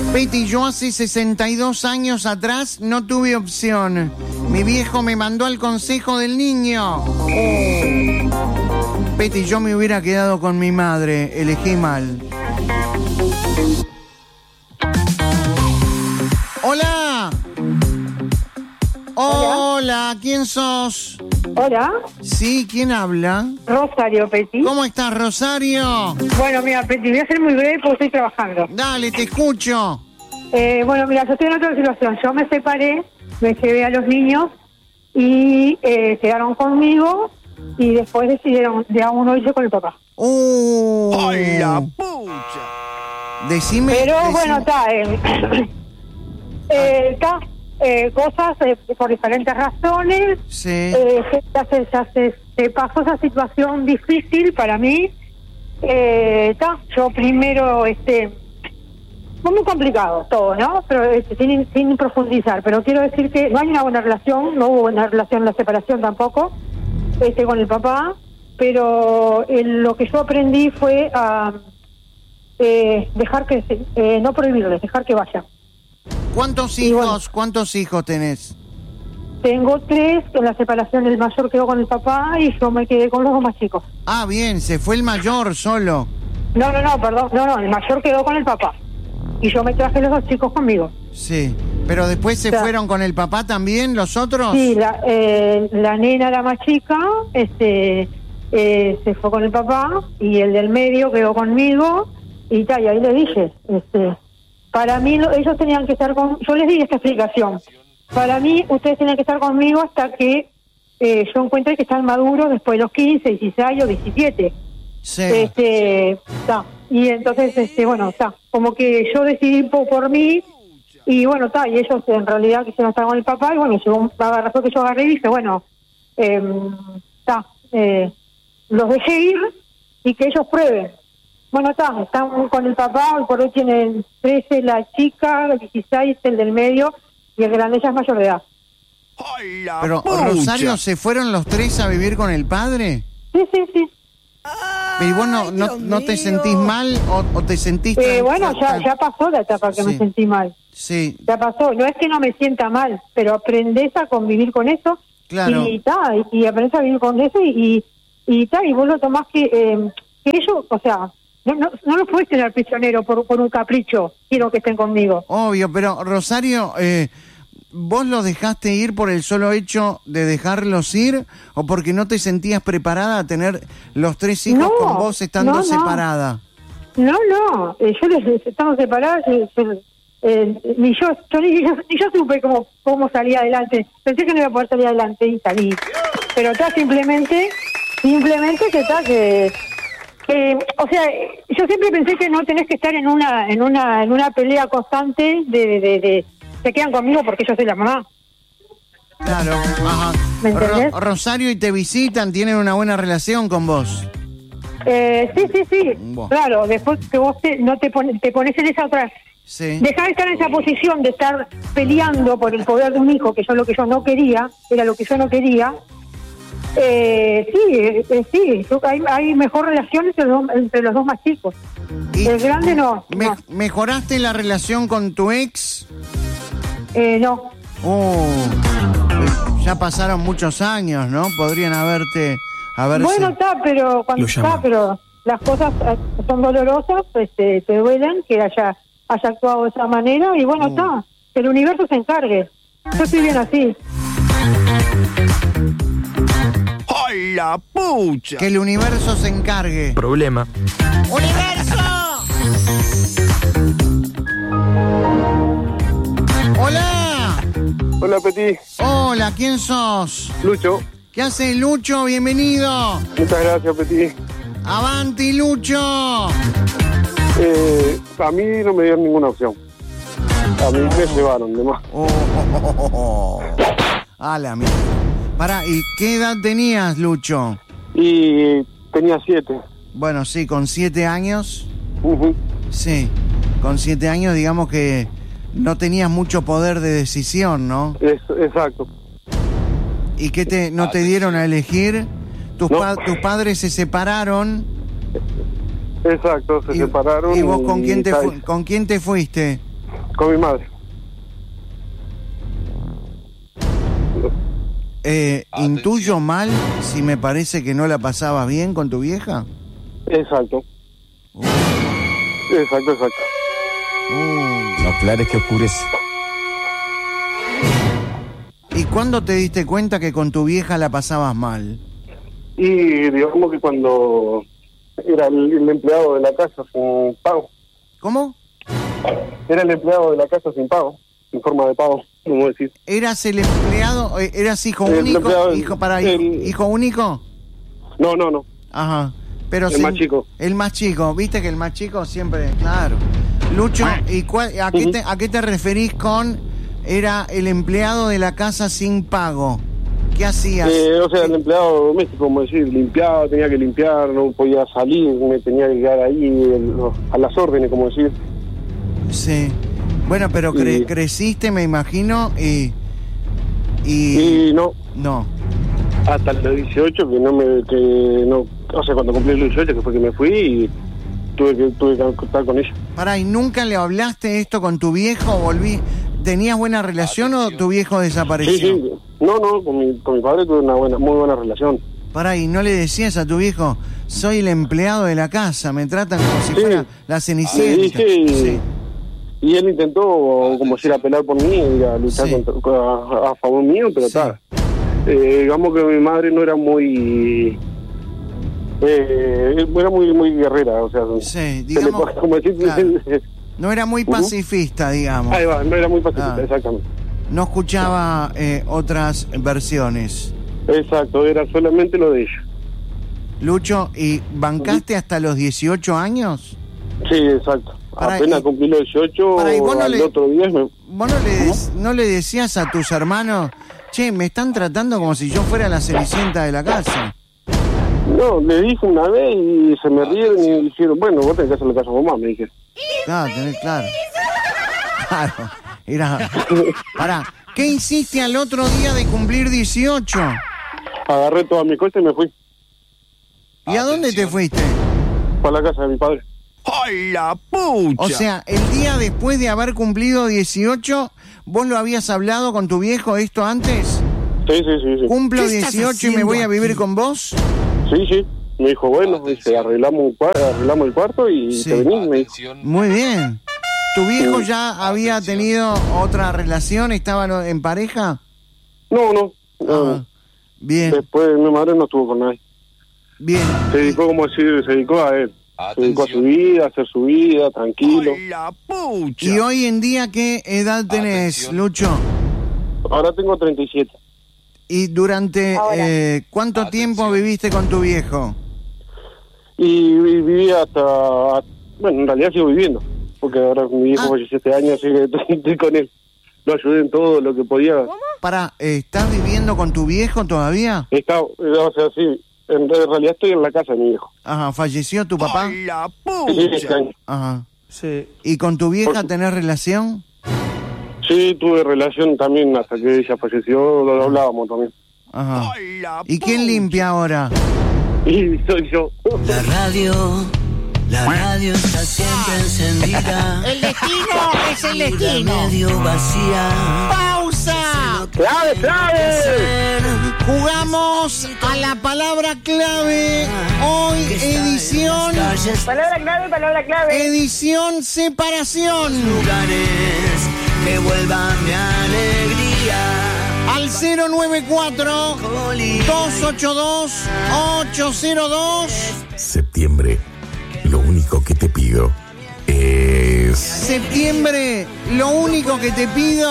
Peti, yo hace 62 años atrás no tuve opción. Mi viejo me mandó al consejo del niño. Peti, yo me hubiera quedado con mi madre. Elegí mal. ¡Hola! Hola, ¿quién sos? Hola. Sí, ¿quién habla? Rosario, Peti. ¿Cómo estás, Rosario? Bueno, mira, Peti, voy a ser muy breve porque estoy trabajando. Dale, te escucho. Bueno, mira, yo estoy en otra situación. Yo me separé, me llevé a los niños y quedaron conmigo y después decidieron de a uno irse con el papá. ¡Ay, la pucha! Decime... Pero bueno, está... cosas por diferentes razones. Sí. Se pasó esa situación difícil para mí. Yo primero, fue muy complicado todo, ¿no? Pero sin profundizar. Pero quiero decir que no hay una buena relación, no hubo buena relación en la separación tampoco, con el papá. Pero lo que yo aprendí fue a dejar que, no prohibirles, dejar que vayan. ¿Cuántos hijos tenés? Tengo 3, en la separación el mayor quedó con el papá y yo me quedé con los 2 más chicos. Ah, bien, se fue el mayor solo. No, perdón, el mayor quedó con el papá y yo me traje los 2 chicos conmigo. Sí, pero después se fueron con el papá también, ¿los otros? Sí, la nena, la más chica, se fue con el papá y el del medio quedó conmigo y ahí le dije, para mí ellos tenían que estar yo les di esta explicación. Para mí ustedes tenían que estar conmigo hasta que yo encuentre que están maduros después de los 15, 16 o 17. Sí. Y entonces, como que yo decidí por mí y bueno, y ellos en realidad quisieron estar con el papá y bueno, llegó la razón que yo agarré y dije, bueno, los dejé ir y que ellos prueben. Bueno, están con el papá, hoy por hoy tienen 13 la chica, 16 el del medio y el grande ya es mayor de edad. Pero, Rosario, ¿se fueron los 3 a vivir con el padre? Sí. ¿Y vos no te sentís mal o te sentís bueno, ya pasó la etapa que me sentí mal. Sí. Ya pasó. No es que no me sienta mal, pero aprendés a convivir con eso. Claro. Y aprendés a vivir con eso y vos lo tomás que ellos, o sea... No los puedes tener prisionero por un capricho. Quiero que estén conmigo. Obvio, pero Rosario, ¿vos los dejaste ir por el solo hecho de dejarlos ir o porque no te sentías preparada a tener los 3 hijos con vos estando separada? No. Yo estamos separadas. Ni yo supe cómo salir adelante. Pensé que no iba a poder salir adelante y salí. Pero simplemente que o sea, yo siempre pensé que no tenés que estar en una pelea constante de se quedan conmigo porque yo soy la mamá. Claro, ajá. ¿Me entendés? Rosario, ¿y te visitan? ¿Tienen una buena relación con vos? Sí. Bueno. Claro, después que vos te pones en esa otra... Sí. Dejar de estar en esa posición de estar peleando por el poder de un hijo, que lo que yo no quería, era lo que yo no quería... Sí, hay mejor relación entre los 2 más chicos. El grande no. ¿Mejoraste la relación con tu ex? No. Ya pasaron muchos años, ¿no? Podrían haberse... Bueno, pero las cosas son dolorosas, te duelen que haya actuado de esa manera y bueno, que el universo se encargue. Yo estoy bien así. ¡Ay, la pucha! Que el universo se encargue. Problema. ¡Universo! ¡Hola! Hola, Peti. Hola, ¿quién sos? Lucho. ¿Qué haces, Lucho? Bienvenido. Muchas gracias, Peti. ¡Avanti, Lucho! A mí no me dieron ninguna opción. A mí me llevaron, de más. A la mierda. Pará, ¿y qué edad tenías, Lucho? Y tenía 7. Bueno, sí, con 7 años. Uh-huh. Sí, con 7 años digamos que no tenías mucho poder de decisión, ¿no? Exacto. ¿Y qué no te dieron a elegir? ¿Tus padres se separaron? Exacto, se separaron. ¿Y vos con quién te fuiste? Con mi madre. ¿Intuyo mal si me parece que no la pasabas bien con tu vieja? Exacto. Exacto. No aclares que oscurece. ¿Y cuándo te diste cuenta que con tu vieja la pasabas mal? Y digamos que cuando era el empleado de la casa sin pago. ¿Cómo? Era el empleado de la casa sin pago, sin forma de pago, como decir. ¿Eras el empleado? ¿Eras hijo único? ¿Hijo único? No. Ajá. Pero el más chico. El más chico, viste que el más chico siempre, claro. Lucho, ¿y a qué te referís con era el empleado de la casa sin pago? ¿Qué hacías? O sea, el empleado doméstico, como decir, limpiaba, tenía que limpiar, no podía salir, me tenía que quedar ahí a las órdenes, como decir. Sí. Bueno, pero creciste, me imagino, y no. No. Hasta los 18, o sea, cuando cumplí los 18, que fue que me fui y tuve que estar con ella. Pará, ¿y nunca le hablaste esto con tu viejo? ¿Tenías buena relación o tu viejo desapareció? Sí. No, con mi padre tuve una muy buena relación. Pará, ¿y no le decías a tu viejo, soy el empleado de la casa, me tratan como si fuera la Cenicienta? Sí. Y él intentó, como decir, apelar por mí y a luchar a favor mío, pero tal. Digamos que mi madre no era muy... era muy guerrera, o sea... Sí, digamos... Como decir, claro. No era muy pacifista, digamos. Ahí va, no era muy pacifista, exactamente. No escuchaba otras versiones. Exacto, era solamente lo de ella. Lucho, ¿y bancaste hasta los 18 años? Sí, exacto. Apenas cumplí los 18, otro día... ¿Vos no le decías a tus hermanos, che, me están tratando como si yo fuera la Cenicienta de la casa? No, le dije una vez y se me rieron y dijeron, bueno, vos tenés que hacerle caso a mamá, me dije. Claro, claro. Pará, ¿qué hiciste al otro día de cumplir 18? Agarré todas mis cosas y me fui. ¿Y a dónde te fuiste? Para la casa de mi padre. ¡Ay, la pucha! O sea, el día después de haber cumplido 18, ¿vos lo habías hablado con tu viejo esto antes? Sí. ¿Cumplo 18 y me voy a vivir con vos? Sí. Me dijo, bueno, arreglamos el cuarto y te venís, me dijo. Muy bien. ¿Tu viejo ya había tenido otra relación? ¿Estaban en pareja? No. Bien. Después mi madre no estuvo con nadie. Bien. Se dedicó a él. Se dedicó a su vida, a hacer su vida, tranquilo. ¡Ay, la pucha! ¿Y hoy en día qué edad tenés, Lucho? Ahora tengo 37. ¿Y durante cuánto tiempo viviste con tu viejo? Y viví hasta... Bueno, en realidad sigo viviendo. Porque ahora mi viejo falleció este año, así que estoy con él. Lo ayudé en todo lo que podía. Pará, ¿estás viviendo con tu viejo todavía? O sea, sí. En realidad estoy en la casa de mi viejo. Ajá, ¿falleció tu papá? ¡Ay, la Sí, este pucha! año. Ajá. Sí. ¿Y con tu vieja tenés relación? Sí, tuve relación también hasta que ella falleció, lo hablábamos también. Ajá. ¡Ay, la ¿Y quién limpia ahora? Y soy yo. La radio está siempre encendida. El destino es el destino. Medio vacía. ¡Pausa! ¡Clave! Jugamos a la palabra clave. Hoy edición... Palabra clave. Edición separación. lugares que vuelvan mi alegría. Al 094-282-802. Septiembre, lo único que te pido es... Septiembre, lo único que te pido